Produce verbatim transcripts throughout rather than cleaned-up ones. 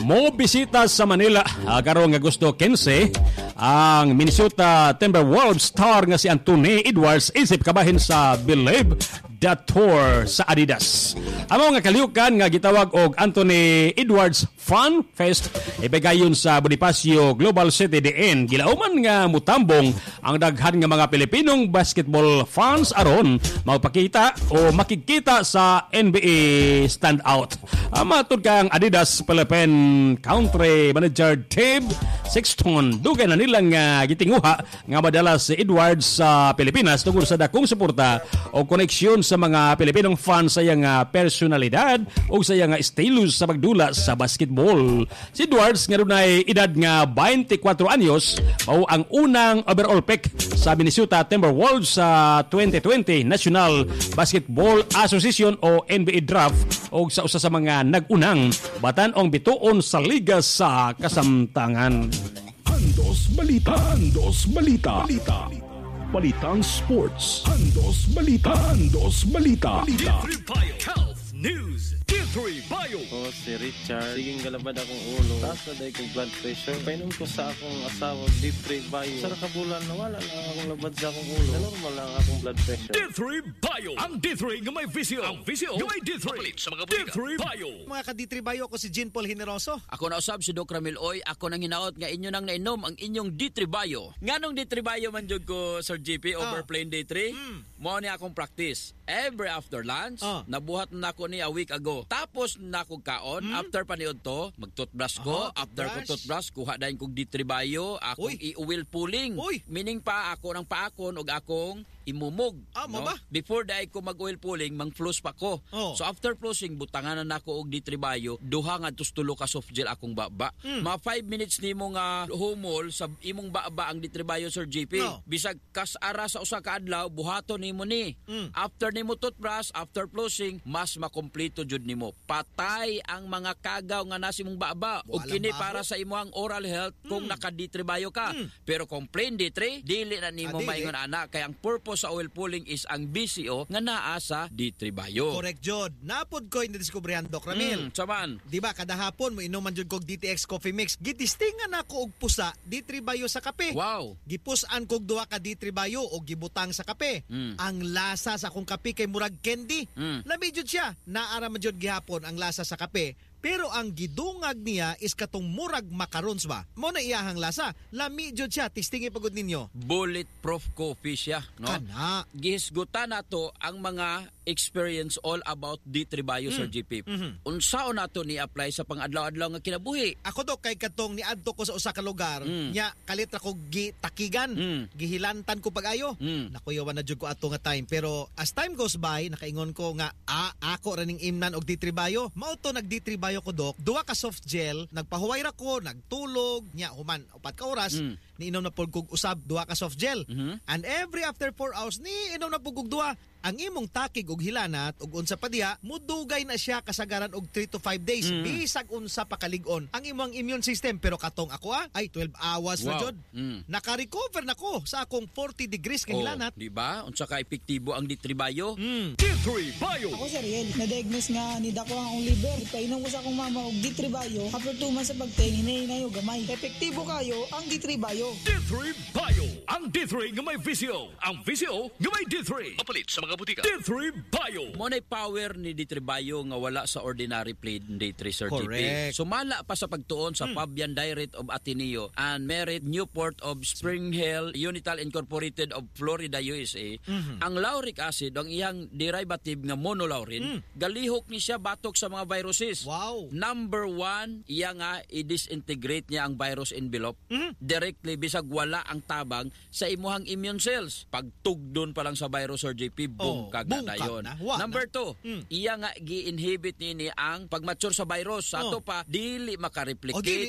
Mo bisita sa Manila uh, karong Agosto fifteen ang Minnesota Timberwolves star nga si Anthony Edwards isip kabahin sa Believe the Tour sa Adidas. Amo nga kalihukan nga gitawag og Anthony Edwards Fun Fest ibegayon sa Bonifacio Global City D N. Gilauman nga mutambong ang daghan nga mga Pilipinong basketball fans aron magpakita o makikita sa N B A standout. Matud kang Adidas Philippine Country Manager Dave Sexton dugay na nilang uh, gitinguha nga madala si Edwards sa Pilipinas tungkol sa dakong suporta o koneksyon sa mga Pilipinong fans sa iyang uh, personalidad o sa iyang uh, stylus sa pagdula sa basketball. Si Edwards nga dunay edad nga twenty-four anyos mao ang unang overall pick sa Minnesota Timberwolves sa twenty twenty National Basketball Association o N B A draft o sa usa sa mga nag-unang batan-ong bituon sa liga sa kasamtangan. Andos Balita, Andos Balita, Balita. Balitang Sports. Andos Balita, Andos Balita. D three Bio Health News. D three Bio. O si Richard, siging galabad akong ulo. Taas na dahil kong blood pressure. Painom ko sa akong asawa, D three Bio. Sa nakabulan, nawala lang akong labad sa akong ulo. Na normal lang akong blood pressure. D three Bio. Ang D three nga may visio. Ang visio nga may D three. Kapalit sa mga D three Bio. Mga ka-D three Bio, ako si Jean Paul Generoso. Ako na usab si Doc Ramil Oy. Ako nang hinaot nga inyo nang nainom ang inyong D three Bio. Nganong D three Bio man jud ko, Sir G P, over oh. Plain D three? Mm. Mao ni akong practice. Every after lunch, oh. nabuhat na ako ni a week ago. Tapos na akong kaon, mm. after paniod to, mag-toothbrush ko. Uh-huh, after ko toothbrush, kuha dahin kong D three Bio. Akong i-oil pulling. Uy. Meaning pa ako ng paakon o akong imumog. Ah, no? ba? Before dahil ko mag-oil pulling, mang-floss pa ko. Oh. So after flossing, butanganan ako og D three Bio, duha nga tustulo ka soft gel akong baba. Mm. Mga five minutes nimo nga humol sa imong baba ang D three Bio, Sir G P. No. Bisag kas ara sa usa ka adlaw, buhaton nimo ni. Mm. After nimo toothbrush, after flossing, mas makompleto jud nimo. Patay ang mga kagaw nga nasa imong baba. Og kini para sa imong oral health mm. kung naka D three Bio ka. Mm. Pero kung plain D three, dili na nimo ah, maingon ana kay ang purpose sa oil pulling is ang B C O nga naa sa D three Bio. Correct jud. Napod ko in diskubrihan Doc Ramil. Mm, saman. Di ba kada hapon mo inuman jud kog D T X coffee mix. Gitistingan ako og pusa D three Bio sa kape. Wow. Gipusan kog duha ka D three Bio og gibutang sa kape. Mm. Ang lasa sa akong kape kay murag candy. Mm. Labi jud siya. Naara man jud gihapon ang lasa sa kape. Pero ang gidungag niya is katong murag macarons ba? Mo na iyahang lasa. Lami jud siya, tistingi pagod ninyo. Bulletproof coffee siya, no? Kana. Gihisgutan nato ang mga experience all about D three Bio, mm. Sir G P. Mm-hmm. Unsaon nato ni apply sa pang-adlaw-adlaw nga kinabuhi? Ako do kay katong niadto ko sa usa ka lugar, mm. nya kalit ra ko gitakigan, mm. gihilantan ko pag-ayo. Mm. Nakuyawan na jud ko ato nga time, pero as time goes by, nakaingon ko nga ah, ako ra ning imnan og D three Bio. Mao to nag D three Bio ko dok, duha ka soft gel, nagpahuway ra ko, nagtulog, nya human upat ka oras, mm. niinom na pud kog usab duha ka soft gel. Mm-hmm. And every after four hours ni inom na pud kog duha. Ang imong takig og hilanat og unsa pa diha, mudugay na siya kasagaran og three to five days. Mm. Bisag unsa pa kalig-on ang imong immune system. Pero katong ako ah, ay twelve hours wow. na jud. Mm. Naka-recover na ko sa akong forty degrees ka oh, hilanat. Di ba? Unsa ka epektibo ang D three Bio? Mm. D three Bio. Ako si Riel, na-diagnose nga ni dako ang liver. Ipainom ko sa akong mama og D three Bio. After two months sa pagtingin na yo gamay. Epektibo kayo ang D three Bio. D three Bio. Ang D three nga may visio. Ang visio nga may D three. Papalit sa mga butika. D three Bio. Monay power ni D three Bio nga wala sa ordinary plain D three, Sir G P. Sumala pa sa pagtuon sa mm. Fabian Direct of Ateneo and Merit Newport of Spring Hill Unital Incorporated of Florida, U S A. Mm-hmm. Ang lauric acid, ang iyang derivative nga monolaurin, mm. galihok ni siya batok sa mga viruses. Wow. Number one, iya nga i-disintegrate niya ang virus envelope mm. directly bisag wala ang tabang sa imuhang immune cells. Pagtugdon pa lang sa virus, Sir J P, boom, oh. na dayon. Number two, mm. iya nga gi-inhibit nini ang pagmature sa virus. Sa oh. ato pa, dili makareplicate. Oh, dili na.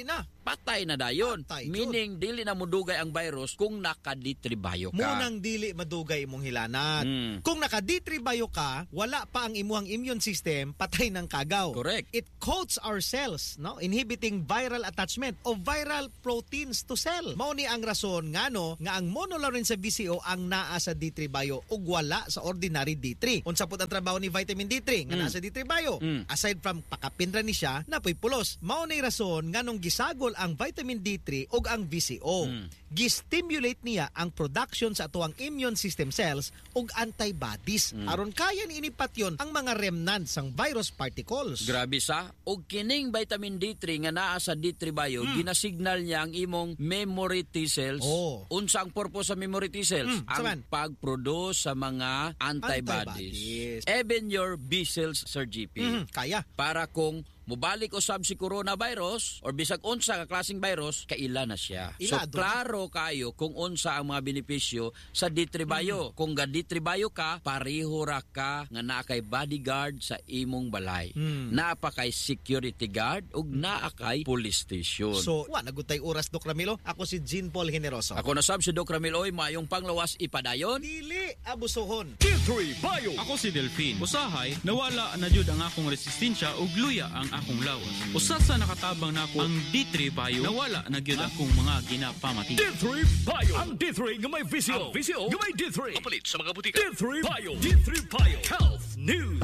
patay na dayon. Patay, Meaning dili na mudugay ang virus kung naka-D three bio ka. Munang dili madugay imong hilanat. Mm. Kung naka-D three bio ka, wala pa ang imuhang immune system, patay ng kagaw. Correct. It coats our cells, no? Inhibiting viral attachment of viral proteins to cell. Mao ni ang rason ngano nga ang monolaurin sa V C O ang naa sa D three bio ug wala sa ordinary D three. Unsa pud ang trabaho ni vitamin D three nga Mm. naa sa D three bio? Mm. Aside from pakapinra ni siya, napoy pulos. Mao ni rason nganong gisagol ang vitamin D three ug ang V C O. Mm. Gistimulate niya ang production sa atuang immune system cells ug antibodies Mm. aron kaya ni inipatyon ang mga remnants sang virus particles. Grabe sa. Og kining vitamin D three nga naa sa D three bio, Mm. ginasignal niya ang imong memory T cells. Oh. Unsa ang purpose sa memory T cells? Mm, Ang saman? pag-produce sa mga antibodies. Antibodies. Even your B cells, Sir G P. Mhm, kaya. Para kung mubalik usab si coronavirus or bisag unsa ka klaseng virus, kaila na siya. So Ila, doon. klaro kayo kung unsa ang mga benepisyo sa D three bio. Kung ga D three bio ka, pareho ra ka nga naa kay bodyguard sa imong balay. Mm. Naa pa kay security guard ug naa kay police station. So, wa nagutay oras Doc Ramilo. Ako si Jean Paul Generoso. Ako na sab si Doc Ramil Oy, maayong panglawas ipadayon. Dili abusohon. D three bio. Ako si Delphine. Usahay, nawala na jud ang akong resistensya ug luya ang akong lawas. Usa sa nakatabang nako ang D three bio, nawala na gyud akong mga ginapamati. D three bio. Ang D three nga may visio. Ang visio nga may D three. Kapalit sa mga butika. D three bio. D three bio. Health News.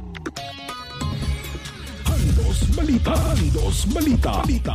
Andos Balita. Andos Balita. Balita.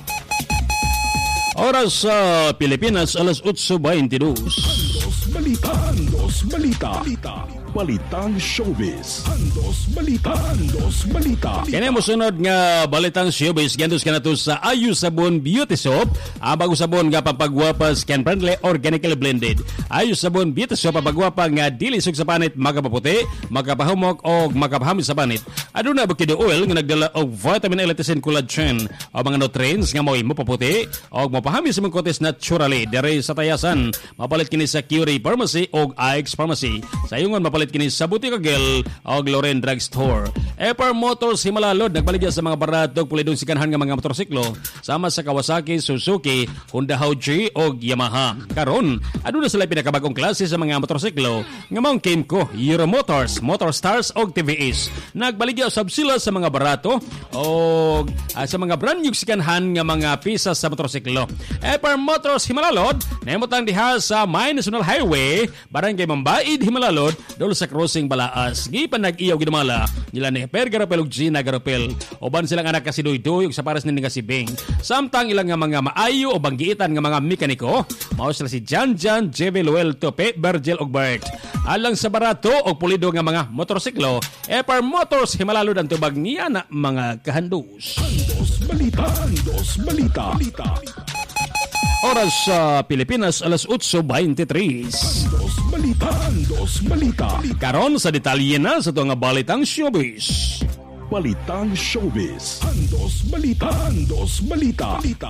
Oras sa Pilipinas, alas eight twenty-two. Andos Balita. Andos Balita. Balita. Balitang Showbiz. Andos Balita. Andos Balita. Kaya mo sunod nga balitang showbiz gantos ka na to sa Ayu Sabon Beauty Soap. Ang bago sabon nga pampagwapa skin friendly, organically blended. Ayu Sabon Beauty Soap pampagwapa nga dili sug sa panit, magapaputi, magapahumok o magapahami sa panit. Aduna bukido oil nga nagdala og vitamin A, lecithin, collagen o mga nutrients nga mo'y mapaputi o mapahami sa mga kotes naturally. Dere sa tayasan, mapalit kini sa Curie Pharmacy o I X Pharmacy. Sa iyongon mapalit kini sa Butika Gel o Loren Drug Store. Epar Motors Himalalod nagbaligya sa mga barato pulidong sikanhan nga mga motorsiklo sama sa Kawasaki, Suzuki, Honda Hauji o Yamaha. Karon, aduna sila pinakabagong klase sa mga motorsiklo nga mao Kemco, Euro Motors, Motor Stars o T V S. Nagbaligya usab sila sa mga barato o uh, sa mga brand new sikanhan nga mga pisas sa motorsiklo. Epar Motors Himalalod nahimutang diha sa May National Highway, Barangay Mambaid, Himalalod, dol sa crossing Balaas. Gipan nag-iyaw ginamala nila ni Per Garapel ug Gina Garapel. Oban silang anak kasi Duydoy ug sa pares ni nga si Beng. Samtang ilang nga mga maayo o banggiitan nga mga mekaniko, mao sila si Jan Jan, Jeve Luel, Tope, Virgil ug Bert. Alang sa barato o pulido nga mga motorsiklo, Epar Motors Himalalod ang tubag niya na mga kahandus. Andos Balita. Andos Balita. Balita. Oras sa Pilipinas, alas eight twenty-three. Andos Balita. Andos Balita. Karon sa detalye na sa ito nga balitang showbiz. Balitang Showbiz. Andos Balita. Andos Balita. Balita.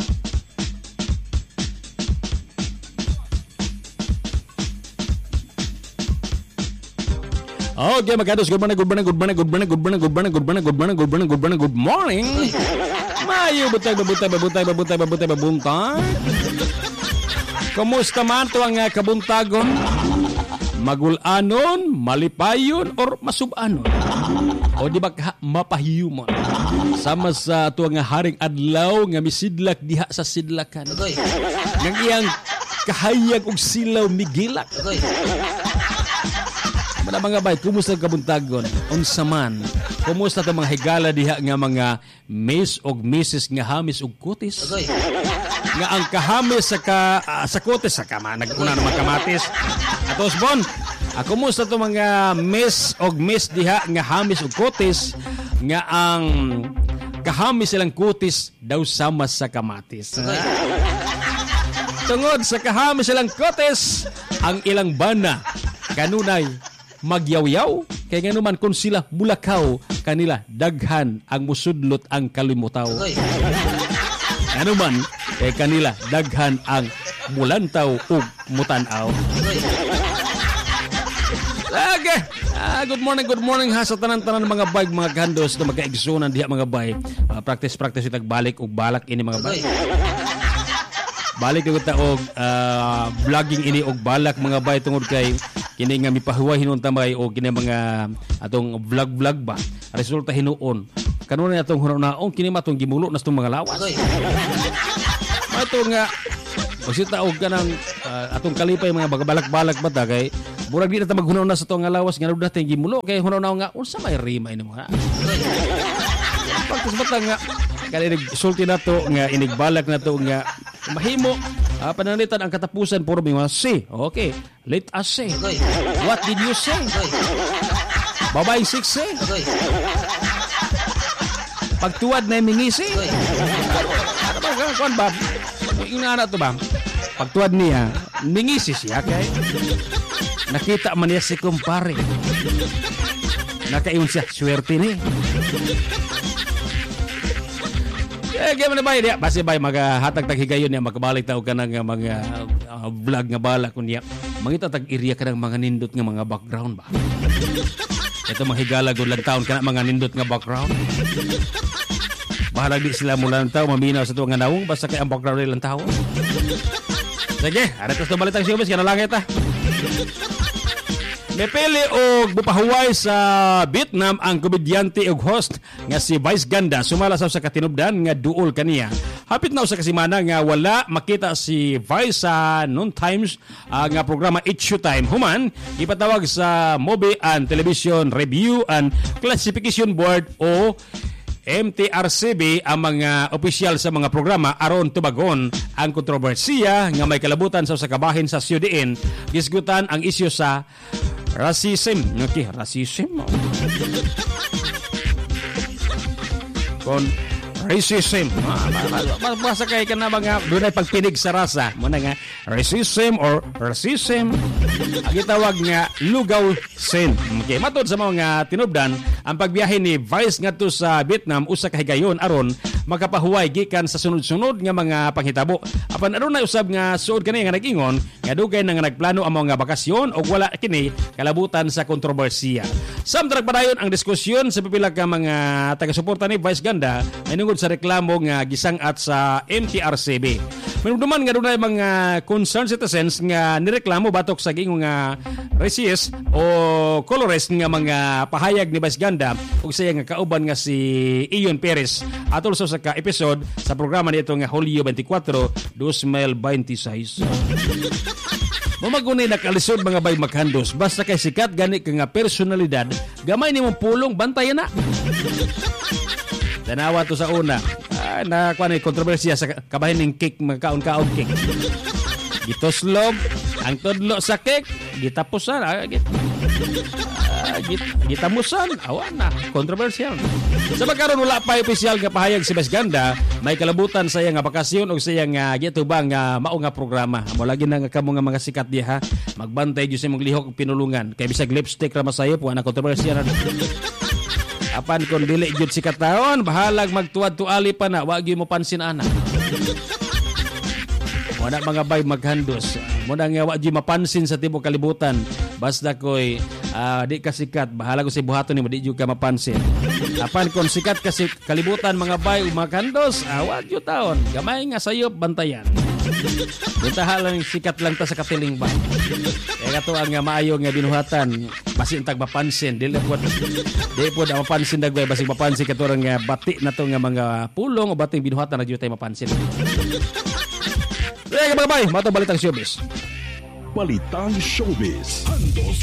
Okay, magados, good morning, good morning, good morning, good morning, good morning, good morning, good morning, good morning, good morning, good morning, good morning. Mayo, butay, babutay, babutay, babutay, babutay, babuntay. Kamusta man to ang kabuntagon? Magulanon, malipayon, or masubanon? O di ba ka mapahiyumon? Sama sa ito nga haring adlaw nga misidlak diha sa sidlakan. Nang iyang kahayag og silaw migilak. Mga mga bay, kumusta ang kabuntagon? Unsa man? Kumusta ang mga higala diha nga mga miss og misses nga hamis og kutis? Nga ang kahamis sa ka, uh, sa kutis sa kama nagkuna naman kamatis. Atos bon, uh, kumusta to mga miss og miss diha nga hamis og kutis nga ang kahamis silang kutis daw sama sa kamatis. Tungod sa kahamis silang kutis, ang ilang bana kanunay magyaw-yaw kay nganuman kung sila mulakaw kanila daghan ang musudlot ang kalimutaw. Nganuman kay kanila daghan ang mulantaw ug mutanaw. Lagi, ah, Ah, good morning, good morning ha sa tanan-tanan mga bay, mga gandos na magkaigsunan diha mga bay. Uh, practice practice itag balik ug balak ini mga bay. Balik ko ta og uh, vlogging ini og balak mga bay tungod kay kini nga mipahuway hinunta may og kini mga atong vlog-vlog ba. Resulta hinuon. Kanunay atong hunaon kini matong gimulo na itong mga lawas. Ato nga Magsita og kanang uh, atong kalipay mga bagabalak-balak bata kay murag di na ta maghunaw na sa to nga lawas nga na tayong gimulo kay hunaw na nga unsa may rima ini mo ha. Pagkus bata nga kani sulti na to nga inigbalak na to nga mahimo uh, pananalitan ang katapusan puro mga say. Okay, let us say. What did you say? Babay six say. Pagtuwad na mingisi. Ano ba kon ba? Yung na to ba? Pagtuwad niya, mingisi siya kay nakita man niya si kumpare. Nakaiyon siya, swerte ni. Eh, kaya man na ba niya? Basi ba, maghatag taghigayon niya, makabalik tao ka ng mga uh, vlog nga bala ko niya. Mangita tag-iriya ka ng mga nindot nga mga background ba? Ito mahigala gulang taon ka na mga nindot nga background. Bahalag di sila mula ng tao, maminaw sa ito nga naong, basta kay ang background nilang tao. Sige, aratos na balitang showbiz, ka na lang ita. May pili o bupahuway sa Vietnam ang komedyante o host nga si Vice Ganda sumala sa katinubdan nga duol kaniya. Hapit na sa kasimana nga wala makita si Vice sa noon times uh, nga programa Issue Time. Human, ipatawag sa Movie and Television Review and Classification Board o M T R C B ang mga opisyal sa mga programa aron tubagon ang kontrobersiya nga may kalabutan sa kabahin sa C O D N. Gisgutan ang isyu sa racism. Okay, racism. Kon racism. Basta kay ka na mga doon ay pagpinig sa rasa. Muna nga, racism or racism. Ang itawag nga lugaw sin. Okay, matod sa mga tinubdan, ang pagbiyahe ni Vice nga to sa Vietnam usa ka higayon aron makapahuway gikan sa sunod-sunod nga mga panghitabo. Apan aron na usab nga suod kani nga nag-ingon nga dugay na nga nagplano ang mga bakasyon o wala kini kalabutan sa kontrobersiya. Samtang padayon ang diskusyon sa pipila ka mga taga-suporta ni Vice Ganda hinungod sa reklamo nga gisangat sa M T R C B. Manumduman nga dunay mga concerned citizens nga nireklamo batok sa gingong nga racist o colorist nga mga pahayag ni Vice Ganda ug siya nga kauban nga si Ion Perez atol sa ka episode sa programa nito nga Hulyo twenty-four, twenty twenty-six. Mamagunay nakalisod mga bay maghandos basta kay sikat gani ka nga personalidad gamay nimong pulong bantayan na. Tanawa to sa una. Ah, na kuan ni kontrobersiya sa kabahin ning cake magkaon-kaon cake. Gitoslob ang tudlo sa cake, gitapusan, ah, git, ah, git, gitamusan, awan na, kontrobersyal. Sa magkaroon wala pa opisyal nga pahayag si Vice Ganda, may kalabutan sa iya nga bakasyon o sa iya nga gitubang nga mao nga programa. Amo lagi na nga kamo nga mga sikat diha, magbantay gyud sa imong lihok ug pinulungan. Kay bisag lipstick ra masayop wa na kontrobersyal. Apan kon dili gyud sikat taon, bahalag magtuad-tuali pa na, wa gyud mo pansin ana. Wala mga bay maghandos. Muna nga wa gyud mapansin sa tibok kalibutan. Basta koy uh, di ka sikat, bahala ko si buhaton nimo di gyud ka mapansin. Apan kon sikat ka si kalibutan mga bay maghandos, uh, wa gyud taon. Gamay nga sayop bantayan. Bitaha lang sikat lang ta sa katiling bay. Kaya kato ang nga maayo nga binuhatan, basi intag mapansin, dili pod di pod mapansin dagbay basi mapansin kato nga bati na to nga mga pulong o bating binuhatan na gyud tay mapansin. Kaya mga bay, matong balitang showbiz. Balitang showbiz. Handos